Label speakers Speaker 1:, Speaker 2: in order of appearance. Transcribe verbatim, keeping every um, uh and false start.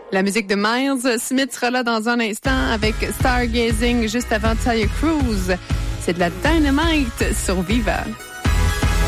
Speaker 1: La musique de Miles Smith sera là dans un instant avec Stargazing juste avant Talia Cruz. C'est de la Dynamite sur Viva.